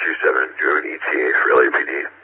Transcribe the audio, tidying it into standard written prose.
627, do you have an ETA for LAPD?